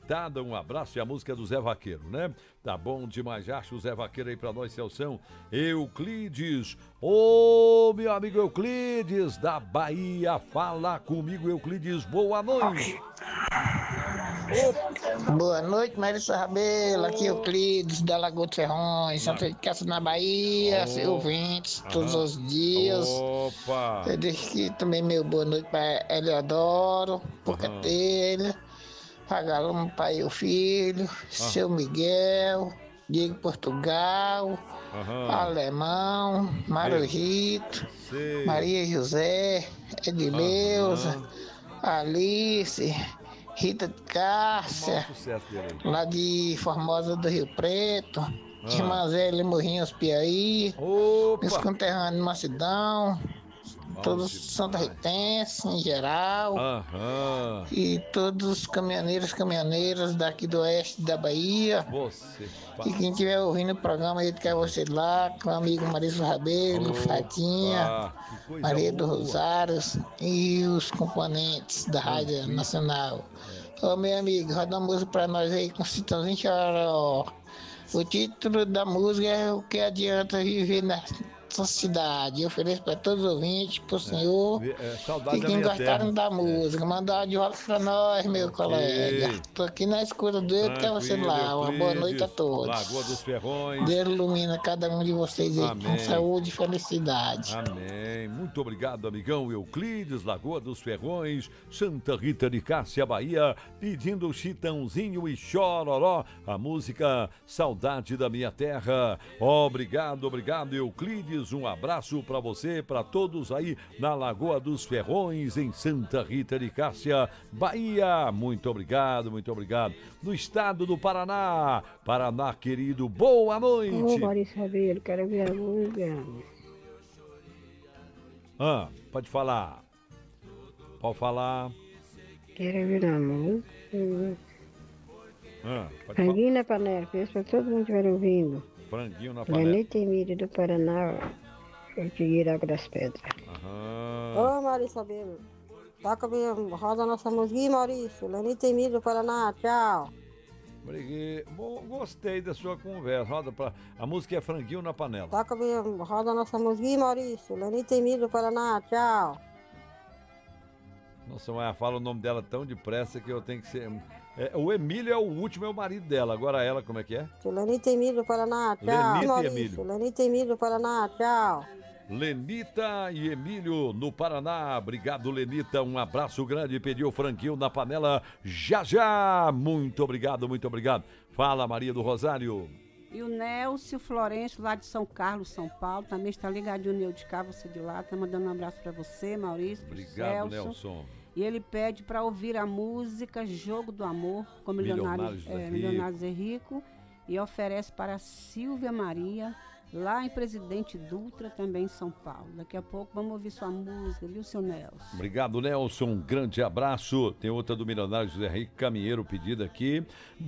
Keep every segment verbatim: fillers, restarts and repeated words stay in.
Pitada, um abraço, e a música é do Zé Vaqueiro, né? Tá bom demais, acha o Zé Vaqueiro aí pra nós, Celção. Euclides, ô meu amigo Euclides, da Bahia, fala comigo, Euclides, boa noite. Boa noite, Marisa Rabelo, aqui é Euclides, da Lagoa de Ferrões, Santa de Casa, na Bahia, oh. Seu ouvintes, todos Aham. os dias. Opa! Eu deixo aqui também meu boa noite para Eleodoro, Pocatelho, para Galoma, pai e o filho, Aham. seu Miguel, Diego Portugal, Aham. Alemão, Marojito, Maria José, Edileuza, Alice, Rita de Cássia, lá de Formosa do Rio Preto, ah. Irmã Zélia Morrinhos Piauí, Opa. meus conterrâneos Macedão, todos Santa Ritense em geral, Aham. e todos os caminhoneiros e caminhoneiras daqui do oeste da Bahia. Você, e quem estiver ouvindo o programa, ele quer você lá, com o amigo Marisa Rabelo, Fatinha, Maria do Rosário e os componentes da Rádio Nacional. Ô meu amigo, roda uma música pra nós aí com Citãozinho Chororó. O título da música é O que adianta viver na cidade. Eu ofereço para todos os ouvintes, pro senhor. É, é, e quem da gostaram terra. da música, é. mandar de volta para nós, meu okay. colega. Tô aqui na escuta do eu que é você lá. Uma boa noite a todos. Lagoa dos Ferrões. Deus ilumina cada um de vocês aí Amém. com saúde e felicidade. Amém. Muito obrigado, amigão Euclides, Lagoa dos Ferrões, Santa Rita de Cássia, Bahia, pedindo Chitãozinho e Chororó, a música Saudade da Minha Terra. Obrigado, obrigado, Euclides. Um abraço para você, para todos aí na Lagoa dos Ferrões, em Santa Rita de Cássia, Bahia. Muito obrigado, muito obrigado. No estado do Paraná, Paraná querido, boa noite. Ô, Maurício Rabelo, quero ver a música. Ah, pode falar. Pode falar. Quero ver a música. Ah, Franguinho na panela, penso para todo mundo estiver ouvindo. Franguinho na panela. Lenita Emílio do Paraná, Figueira Água das Pedras. Ô, Maurício Rabelo, toca minha, roda a nossa música, Maurício. Lenita Emílio do Paraná, tchau. Briguei. Bom, gostei da sua conversa. Roda pra... A música é Franguinho na Panela. Toca minha, roda a nossa música, Maurício. Lenita Emílio do Paraná, tchau. Nossa, mas fala o nome dela tão depressa que eu tenho que ser... É, o Emílio é o último, é o marido dela. Agora ela, como é que é? Lenita Emílio do Paraná, tchau. Lenita e Emílio. Lenita Emílio do Paraná, tchau. Lenita e Emílio no Paraná. Obrigado, Lenita. Um abraço grande. Pediu franguinho na panela já já. Muito obrigado, muito obrigado. Fala, Maria do Rosário. E o Nélcio Florencio, lá de São Carlos, São Paulo, também está ligadinho no de cá, você de lá. Tá mandando um abraço para você, Maurício. Obrigado, Nelson. E ele pede para ouvir a música Jogo do Amor, com Milionários, Milionários, é, Milionários é Rico, e oferece para Silvia Maria, lá em Presidente Dutra, também em São Paulo. Daqui a pouco vamos ouvir sua música, viu, seu Nelson? Obrigado, Nelson. Um grande abraço. Tem outra do Milionário José Henrique Caminheiro pedida aqui.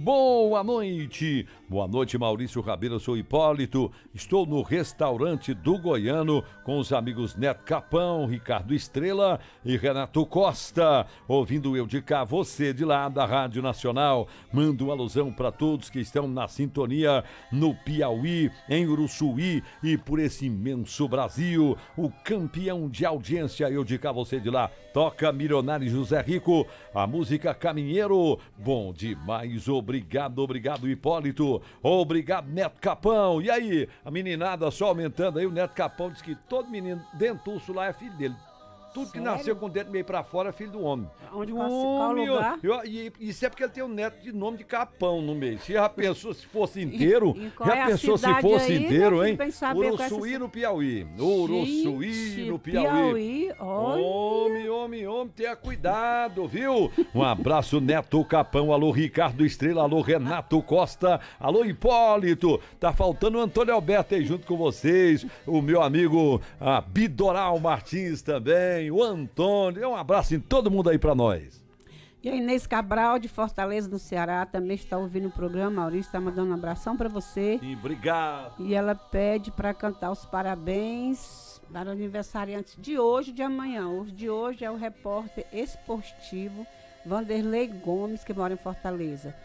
Boa noite. Boa noite, Maurício Rabelo. Eu sou Hipólito. Estou no restaurante do Goiano com os amigos Neto Capão, Ricardo Estrela e Renato Costa. Ouvindo eu de cá, você de lá da Rádio Nacional. Mando uma alusão para todos que estão na sintonia no Piauí, em Uruçu e por esse imenso Brasil, o campeão de audiência, eu de cá, você de lá, toca Milionário José Rico, a música Caminheiro, bom demais, obrigado, obrigado Hipólito, obrigado Neto Capão, e aí, a meninada só aumentando aí, o Neto Capão diz que todo menino dentuço lá é filho dele. Tudo que Sério? nasceu com o dedo meio pra fora é filho do homem. Onde do passa, qual homem, lugar? Eu, e, isso é porque ele tem um neto de nome de Capão no meio. Se já pensou se fosse inteiro? E, e qual já é pensou se cidade fosse aí, inteiro, hein? Uruçuí essa... no Piauí. Uruçuí Gente, no Piauí. Piauí, olha. Homem, homem, homem, tenha cuidado, viu? Um abraço, Neto Capão. Alô, Ricardo Estrela. Alô, Renato Costa. Alô, Hipólito. Tá faltando o Antônio Alberto aí junto com vocês. O meu amigo a Bidoral Martins também. O Antônio. Um abraço em todo mundo aí pra nós. E a Inês Cabral, de Fortaleza, no Ceará, também está ouvindo o programa. Maurício está mandando um abração para você. Sim, obrigado. E ela pede para cantar os parabéns para o aniversariante de hoje e de amanhã. O de hoje é o repórter esportivo Vanderlei Gomes, que mora em Fortaleza.